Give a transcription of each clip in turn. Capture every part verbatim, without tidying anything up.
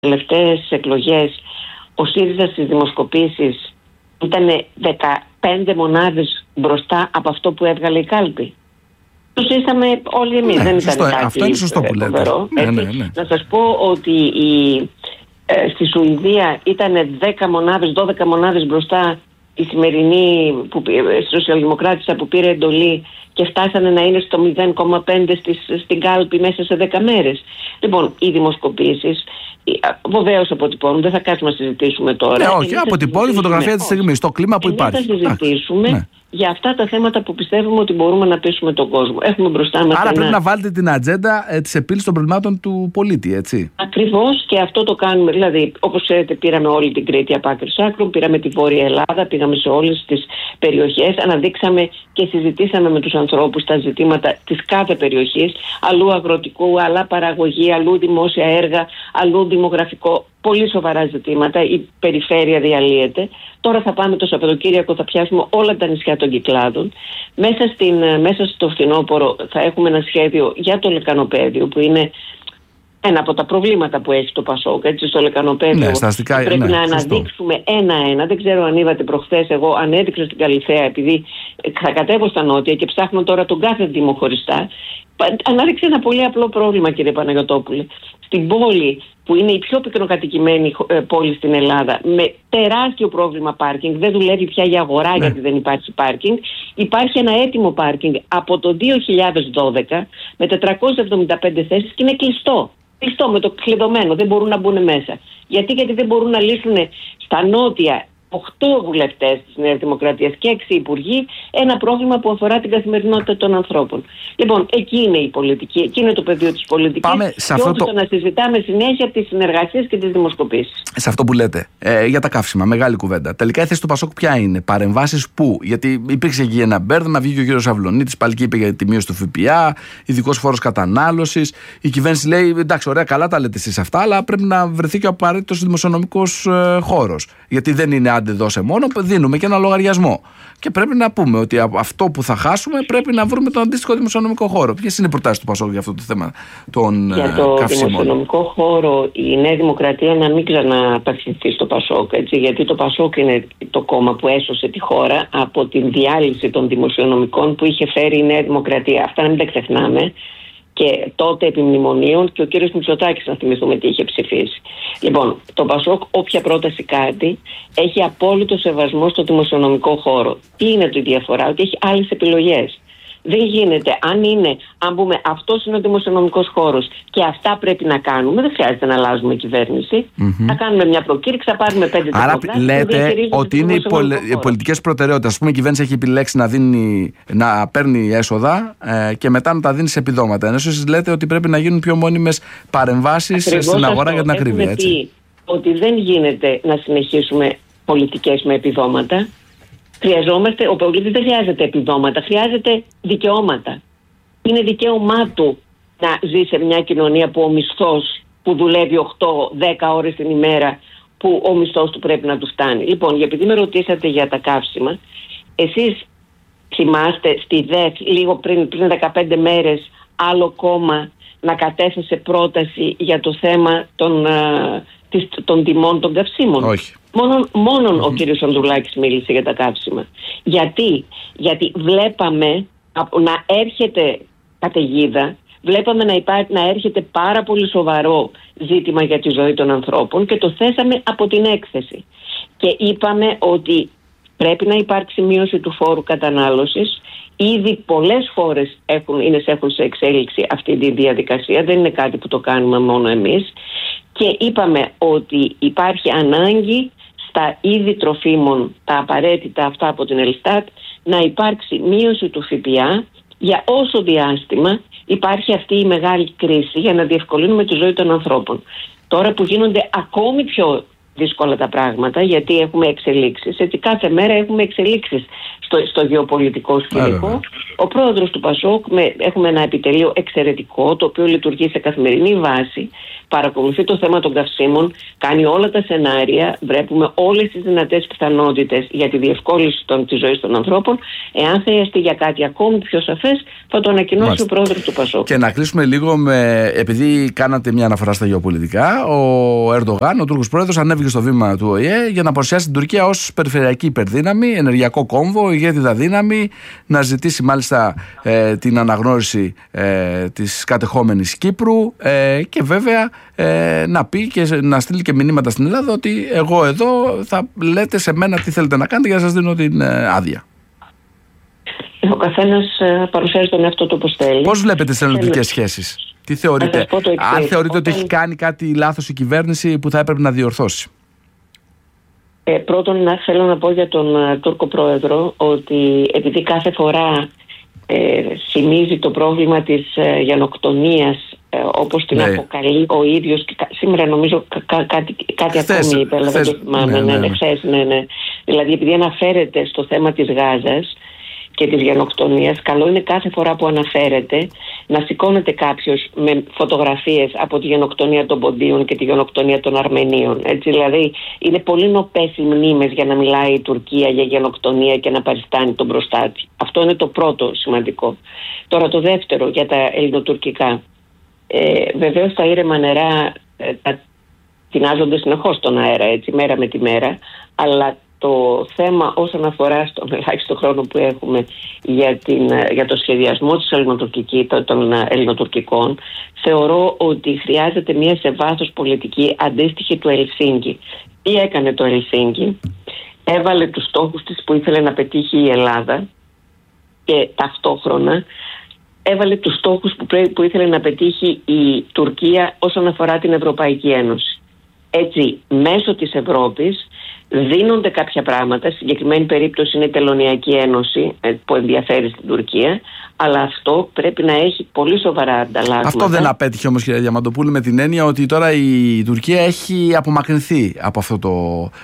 τελευταίες εκλογές ο ΣΥΡΙΖΑ στις δημοσκοπήσεις ήταν δεκαπέντε μονάδες μπροστά από αυτό που έβγαλε η κάλπη. Το ζήσαμε όλοι εμείς, ναι, δεν ήταν σωστό, κάτι αυτό είναι σωστό που λέτε. Ναι, ναι, ναι. Να σας πω ότι η, ε, στη Σουηδία ήταν δέκα μονάδες, δώδεκα μονάδες μπροστά η σημερινή που, σοσιαλδημοκράτησα που πήρε εντολή και φτάσανε να είναι στο μηδέν κόμμα πέντε στις, στην κάλπη μέσα σε δέκα μέρες. Λοιπόν, οι δημοσκοπήσεις βεβαίως αποτυπώνουν, δεν θα κάτσουμε να συζητήσουμε τώρα. Ναι, όχι, αποτυπώνει η φωτογραφία της στιγμής, το κλίμα που υπάρχει. Θα συζητήσουμε ναι. για αυτά τα θέματα που πιστεύουμε ότι μπορούμε να πείσουμε τον κόσμο. Έχουμε μπροστά μας. Άρα ένα... πρέπει να βάλετε την ατζέντα ε, της επίλυσης των προβλημάτων του πολίτη, έτσι. Ακριβώς, και αυτό το κάνουμε. Δηλαδή, όπως ξέρετε, πήραμε όλη την Κρήτη από άκρη σ' άκρη, πήραμε τη Βόρεια Ελλάδα, πήγαμε σε όλες τις περιοχές, αναδείξαμε και συζητήσαμε με τους ανθρώπους τα ζητήματα της κάθε περιοχής, αλλού αγροτικού, αλλού παραγωγή, αλλού δημόσια έργα, αλλού δημογραφικό. Πολύ σοβαρά ζητήματα, η περιφέρεια διαλύεται. Τώρα θα πάμε το Σαββατοκύριακο, θα πιάσουμε όλα τα νησιά των Κυκλάδων. Μέσα, στην, μέσα στο φθινόπωρο θα έχουμε ένα σχέδιο για το Λεκανοπαίδιο, που είναι ένα από τα προβλήματα που έχει το Πασόκ. Έτσι, στο Λεκανοπαίδιο ναι, σταστικά, πρέπει ναι, να αναδείξουμε ένα-ένα. Δεν ξέρω αν είδατε προχθές, εγώ ανέδειξα στην Καλιθέα, επειδή θα κατέβω στα νότια και ψάχνω τώρα τον κάθε δήμο χωριστά. Ανάδειξε ένα πολύ απλό πρόβλημα, κύριε Παναγιωτόπουλε. Στην πόλη, που είναι η πιο πυκνοκατοικημένη πόλη στην Ελλάδα, με τεράστιο πρόβλημα πάρκινγκ, δεν δουλεύει πια η αγορά, ναι, γιατί δεν υπάρχει πάρκινγκ. Υπάρχει ένα έτοιμο πάρκινγκ από το δύο χιλιάδες δώδεκα με τετρακόσιες εβδομήντα πέντε θέσεις και είναι κλειστό. Κλειστό, με το κλειδωμένο, δεν μπορούν να μπουν μέσα. Γιατί, γιατί δεν μπορούν να λύσουν στα νότια οκτώ βουλευτές της Νέας Δημοκρατίας και έξι υπουργοί ένα πρόβλημα που αφορά την καθημερινότητα των ανθρώπων. Λοιπόν, εκεί είναι η πολιτική, εκεί είναι το πεδίο της πολιτικής. Πάμε σε και αυτό το... να συζητάμε συνέχεια τις συνεργασίες και τις δημοσκοπήσεις. Σε αυτό που λέτε, ε, για τα καύσιμα, μεγάλη κουβέντα. Τελικά η θέση του Πασόκ ποια είναι? Παρεμβάσεις πού? Γιατί υπήρξε εκεί ένα μπέρδεμα, βγήκε ο κύριος Αυλωνίτης, πάλι και είπε για τη μείωση του ΦΠΑ, ειδικός φόρος κατανάλωσης. Η κυβέρνηση λέει: εντάξει, ωραία, καλά τα λέτε εσείς αυτά, αλλά πρέπει να βρεθεί και ο απαραίτητος δημοσιονομικός ε, χώρος. Γιατί δεν είναι άντε δώσε μόνο, δίνουμε και ένα λογαριασμό. Και πρέπει να πούμε ότι αυτό που θα χάσουμε πρέπει να βρούμε τον αντίστοιχο δημοσιονομικό χώρο. Ποιες είναι οι προτάσεις του Πασόκ για αυτό το θέμα των καυσίμων? Για το καυσίμων. Δημοσιονομικό χώρο, η Νέα Δημοκρατία να μην ξαναπαρθυνθεί στο Πασόκ, έτσι, γιατί το Πασόκ είναι το κόμμα που έσωσε τη χώρα από την διάλυση των δημοσιονομικών που είχε φέρει η Νέα Δημοκρατία. Αυτά να μην τα ξεχνάμε. Και τότε επί μνημονίων και ο κύριος Μητσοτάκης, να θυμηθούμε τι είχε ψηφίσει. Λοιπόν, το Πασόκ, όποια πρόταση κάτι, έχει απόλυτο σεβασμό στο δημοσιονομικό χώρο. Τι είναι η διαφορά? Ότι έχει άλλες επιλογές. Δεν γίνεται, αν είναι, αν πούμε αυτός είναι ο δημοσιονομικός χώρος και αυτά πρέπει να κάνουμε, δεν χρειάζεται να αλλάζουμε κυβέρνηση. Mm-hmm. Θα κάνουμε μια προκήρυξη, θα πάρουμε πέντε τετραγωνικά. Άρα λέτε ότι είναι οι πολ... πολιτικές προτεραιότητες. Ας πούμε, η κυβέρνηση έχει επιλέξει να, δίνει, να παίρνει έσοδα ε, και μετά να τα δίνει σε επιδόματα. Ενώ εσείς λέτε ότι πρέπει να γίνουν πιο μόνιμες παρεμβάσεις στην αγορά αυτό, για την ακρίβεια. Έτσι. Πει ότι δεν γίνεται να συνεχίσουμε πολιτικές με επιδόματα. Χρειαζόμαστε, ο πολίτης δεν χρειάζεται επιδόματα, χρειάζεται δικαιώματα. Είναι δικαίωμά του να ζει σε μια κοινωνία που ο μισθός που δουλεύει οκτώ δέκα ώρες την ημέρα, που ο μισθός του πρέπει να του φτάνει. Λοιπόν, επειδή με ρωτήσατε για τα καύσιμα, εσείς θυμάστε στη ΔΕΘ λίγο πριν, πριν δεκαπέντε μέρες άλλο κόμμα να κατέθεσε πρόταση για το θέμα των, uh, της, των τιμών των καυσίμων? Όχι. Μόνον, μόνον Mm-hmm. ο κύριος Ανδρουλάκης μίλησε για τα καύσιμα. Γιατί? Γιατί βλέπαμε να έρχεται καταιγίδα, βλέπαμε να, υπάρχει, να έρχεται πάρα πολύ σοβαρό ζήτημα για τη ζωή των ανθρώπων και το θέσαμε από την έκθεση. Και είπαμε ότι πρέπει να υπάρξει μείωση του φόρου κατανάλωσης. Ήδη πολλές χώρες έχουν, είναι, έχουν σε εξέλιξη αυτή τη διαδικασία, δεν είναι κάτι που το κάνουμε μόνο εμείς. Και είπαμε ότι υπάρχει ανάγκη στα είδη τροφίμων, τα απαραίτητα αυτά από την Ελστάτ, να υπάρξει μείωση του ΦΠΑ για όσο διάστημα υπάρχει αυτή η μεγάλη κρίση, για να διευκολύνουμε τη ζωή των ανθρώπων. Τώρα που γίνονται ακόμη πιο δύσκολα τα πράγματα, γιατί έχουμε εξελίξεις. Έτσι, κάθε μέρα έχουμε εξελίξεις στο, στο γεωπολιτικό σκηνικό. Ο πρόεδρος του Πασόκ, με, έχουμε ένα επιτελείο εξαιρετικό, το οποίο λειτουργεί σε καθημερινή βάση, παρακολουθεί το θέμα των καυσίμων, κάνει όλα τα σενάρια, βλέπουμε όλες τις δυνατές πιθανότητες για τη διευκόλυνση των, της ζωής των ανθρώπων. Εάν χρειαστεί για κάτι ακόμη πιο σαφές, θα το ανακοινώσει Μάλιστα. ο πρόεδρος του Πασόκ. Και να κλείσουμε λίγο με, επειδή κάνατε μια αναφορά στα γεωπολιτικά, ο Ερντογάν, ο Τούρκος πρόεδρος, ανέβηκε στο βήμα του Ο Ε Ε για να παρουσιάσει την Τουρκία ως περιφερειακή υπερδύναμη, ενεργειακό κόμβο, ηγέτιδα δύναμη, να ζητήσει μάλιστα ε, την αναγνώριση ε, της κατεχόμενης Κύπρου ε, και βέβαια ε, να πει και να στείλει και μηνύματα στην Ελλάδα ότι εγώ εδώ θα λέτε σε μένα τι θέλετε να κάνετε για να σας δίνω την ε, άδεια. Ο καθένας ε, παρουσιάζει τον εαυτό του όπως θέλει. Πώς βλέπετε τις ελληνικές σχέσεις? Τι θεωρείτε, αν θεωρείτε ότι έχει κάνει κάτι λάθος η κυβέρνηση που θα έπρεπε να διορθώσει? Ε, πρώτον, να, θέλω να πω για τον uh, Τούρκο πρόεδρο ότι επειδή κάθε φορά ε, θυμίζει το πρόβλημα της ε, γενοκτονίας ε, όπως την ναι. αποκαλεί ο ίδιος, και, σήμερα νομίζω κα, κα, κάτι, κάτι χθες, ακόμη είπε, αλλά δεν το θυμάμαι. Ναι, ναι, ναι. Χθες, ναι, ναι. Δηλαδή επειδή αναφέρεται στο θέμα της Γάζας και της γενοκτονίας, καλό είναι κάθε φορά που αναφέρεται να σηκώνεται κάποιος με φωτογραφίες από τη γενοκτονία των Ποντίων και τη γενοκτονία των Αρμενίων. Έτσι, δηλαδή είναι πολύ νοπές οι μνήμες για να μιλάει η Τουρκία για γενοκτονία και να παριστάνει τον μπροστάτη. Αυτό είναι το πρώτο σημαντικό. Τώρα το δεύτερο για τα ελληνοτουρκικά. Ε, βεβαίως τα ήρεμα νερά ε, τα τεινάζονται συνεχώς στον αέρα, έτσι, μέρα με τη μέρα, αλλά το θέμα όσον αφορά στον ελάχιστο χρόνο που έχουμε για, την, για το σχεδιασμό της ελληνοτουρκική, των ελληνοτουρκικών, θεωρώ ότι χρειάζεται μια σε βάθος πολιτική αντίστοιχη του Ελσίνκη. Τι έκανε το Ελσίνκη? Έβαλε τους στόχους της που ήθελε να πετύχει η Ελλάδα και ταυτόχρονα έβαλε τους στόχους που, πρέ, που ήθελε να πετύχει η Τουρκία όσον αφορά την Ευρωπαϊκή Ένωση. Έτσι, μέσω της Ευρώπης δίνονται κάποια πράγματα, στη συγκεκριμένη περίπτωση είναι η Τελωνειακή Ένωση που ενδιαφέρει στην Τουρκία, αλλά αυτό πρέπει να έχει πολύ σοβαρά ανταλλάγματα. Αυτό δεν απέτυχε όμως, κυρία Διαμαντοπούλου, με την έννοια ότι τώρα η Τουρκία έχει απομακρυνθεί από αυτό το...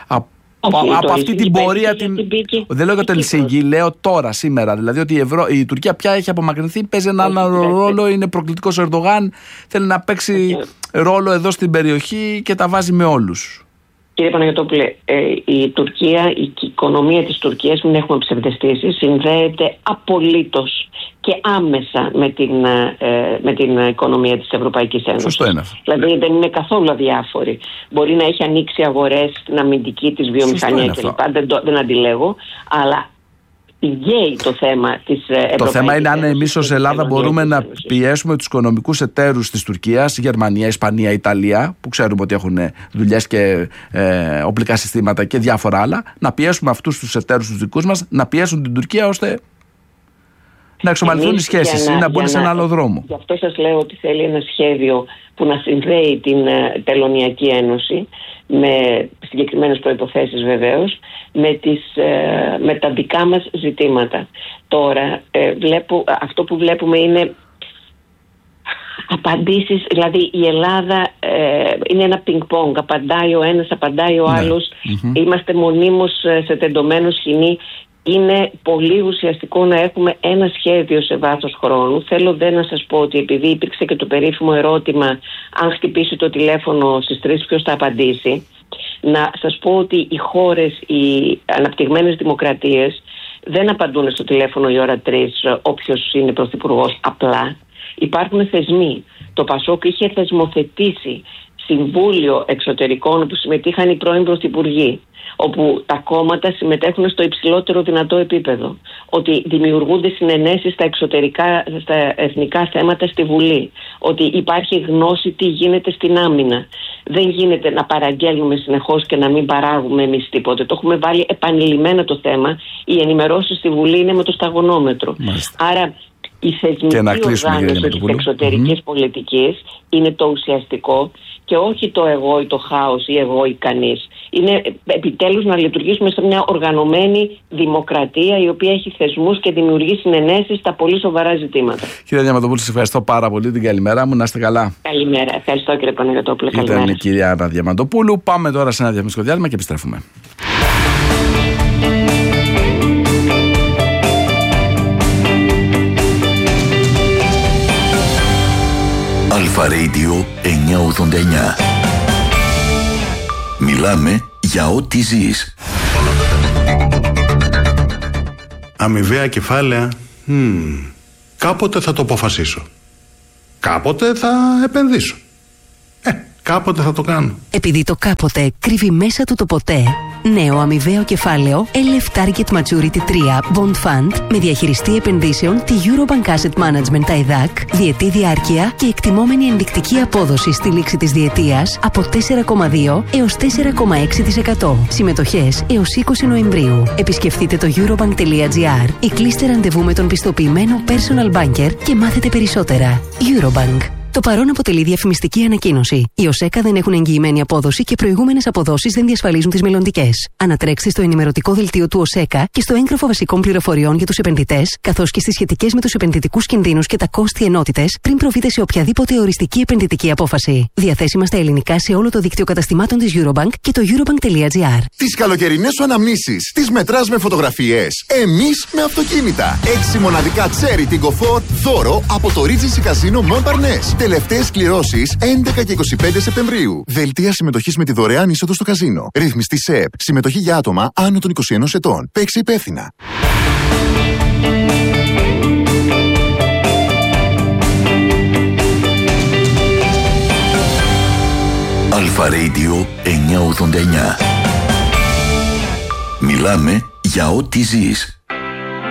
Όχι, από αυτή την πορεία την... την... Δεν λέω για το Ελσίνκι, λέω τώρα, σήμερα. Δηλαδή ότι η, Ευρω... η Τουρκία πια έχει απομακρυνθεί, παίζει έναν άλλο ρόλο, είναι προκλητικός ο Ερντογάν, θέλει να παίξει ρόλο εδώ στην περιοχή και τα βάζει με όλους. Κύριε Παναγιωτόπουλε, ε, η Τουρκία, η οικονομία της Τουρκίας, μην έχουμε ψευδεστήσεις, συνδέεται απολύτως και άμεσα με την, ε, με την οικονομία της Ευρωπαϊκής Ένωσης. Σωστό είναι. Δηλαδή δεν είναι καθόλου αδιάφορη. Μπορεί να έχει ανοίξει αγορές στην αμυντική της βιομηχανία κλπ. Δεν, δεν αντιλέγω, αλλά πηγαίνει το θέμα της Ευρωπαϊκής. Το θέμα είναι αν εμείς ως Ελλάδα μπορούμε να πιέσουμε τους οικονομικούς εταίρους της Τουρκίας, Γερμανία, Ισπανία, Ιταλία, που ξέρουμε ότι έχουν δουλειές και ε, οπλικά συστήματα και διάφορα άλλα, να πιέσουμε αυτούς τους εταίρους τους δικούς μας να πιέσουν την Τουρκία ώστε να εξομαλυνθούν οι σχέσεις ή να, να μπουν σε ένα άλλο δρόμο. Γι' αυτό σας λέω ότι θέλει ένα σχέδιο που να συνδέει την uh, Τελωνειακή Ένωση με συγκεκριμένες προϋποθέσεις βεβαίως, με, τις, uh, με τα δικά μας ζητήματα. Τώρα uh, βλέπω, αυτό που βλέπουμε είναι απαντήσεις, δηλαδή η Ελλάδα uh, είναι ένα πινκ-πονγκ, απαντάει ο ένας, απαντάει ο ναι. άλλος, mm-hmm. είμαστε μονίμως σε τεντωμένο σκηνή. Είναι πολύ ουσιαστικό να έχουμε ένα σχέδιο σε βάθος χρόνου. Θέλω δεν να σας πω ότι επειδή υπήρξε και το περίφημο ερώτημα αν χτυπήσει το τηλέφωνο στις τρεις ποιος θα απαντήσει, να σας πω ότι οι χώρες, οι αναπτυγμένες δημοκρατίες δεν απαντούν στο τηλέφωνο η ώρα τρεις όποιος είναι πρωθυπουργός απλά. Υπάρχουν θεσμοί. Το Πασόκ είχε θεσμοθετήσει συμβούλιο εξωτερικών που συμμετείχαν οι πρώην πρωθυπουργοί, όπου τα κόμματα συμμετέχουν στο υψηλότερο δυνατό επίπεδο, ότι δημιουργούνται συνενέσεις στα εξωτερικά, στα εθνικά θέματα στη Βουλή, ότι υπάρχει γνώση τι γίνεται στην άμυνα. Δεν γίνεται να παραγγέλνουμε συνεχώς και να μην παράγουμε εμείς τίποτε. Το έχουμε βάλει επανειλημμένα το θέμα. Οι ενημερώσεις στη Βουλή είναι με το σταγονόμετρο. Μάλιστα. Άρα η θεσμική οργάνωση της εξωτερικής mm-hmm. πολιτικής είναι το ουσιαστικό και όχι το εγώ ή το χάος ή εγώ ή κανείς. είναι επιτέλους να λειτουργήσουμε σε μια οργανωμένη δημοκρατία η οποία έχει θεσμούς και δημιουργεί συνενέσεις στα πολύ σοβαρά ζητήματα. Κυρία Διαμαντοπούλου, σας ευχαριστώ πάρα πολύ. Την καλημέρα μου. Να είστε καλά. Καλημέρα. Ευχαριστώ, κύριε Παναγιωτόπουλε. Καλημέρα. Ήταν η κυρία Άννα Διαμαντοπούλου. Πάμε τώρα σε ένα διαφημιστικό διάλειμμα και επιστρέφουμε. Αλφα Radio εννιακόσια ογδόντα εννιά. Μιλάμε για ό,τι ζεις. Αμοιβαία κεφάλαια. Hmm. Κάποτε θα το αποφασίσω. Κάποτε θα επενδύσω. Ε, κάποτε θα το κάνω. Επειδή το κάποτε κρύβει μέσα του το ποτέ, νέο αμοιβαίο κεφάλαιο ελ εφ Target Maturity τρία Bond Fund με διαχειριστή επενδύσεων τη Eurobank Asset Management τα ΕΔΑΚ, διετή διάρκεια και εκτιμόμενη ενδεικτική απόδοση στη λήξη της διετίας από τέσσερα κόμμα δύο έως τέσσερα κόμμα έξι τοις εκατό. Συμμετοχές έως είκοσι Νοεμβρίου. Επισκεφτείτε το eurobank.gr ή κλείστε ραντεβού με τον πιστοποιημένο personal banker και μάθετε περισσότερα. Eurobank. Το παρόν αποτελεί διαφημιστική ανακοίνωση. Οι ΟΣΕΚΑ δεν έχουν εγγυημένη απόδοση και προηγούμενες αποδόσεις δεν διασφαλίζουν τις μελλοντικές. Ανατρέξτε στο ενημερωτικό δελτίο του ΟΣΕΚΑ και στο έγγραφο βασικών πληροφοριών για τους επενδυτές, καθώς και στις σχετικές με τους επενδυτικούς κινδύνους και τα κόστη ενότητες, πριν προβείτε σε οποιαδήποτε οριστική επενδυτική απόφαση. Διαθέσιμα στα ελληνικά σε όλο το δίκτυο καταστημάτων της Eurobank και το eurobank.gr. Τις καλοκαιρινές σου αναμνήσεις τις μετράς με φωτογραφίες. Εμείς με αυτοκίνητα. Έξι μοναδικά Cherry Tiggo φορ δώρο από το Regency Casino Montparnasse. Τελευταίες κληρώσεις έντεκα και είκοσι πέντε Σεπτεμβρίου. Δελτία συμμετοχής με τη δωρεάν είσοδο στο καζίνο. Ρυθμιστή ΣΕΠ. Συμμετοχή για άτομα άνω των είκοσι ενός ετών. Παίξε υπεύθυνα. Αλφα Radio εννιακόσια ογδόντα εννιά. Μιλάμε για ό,τι ζεις.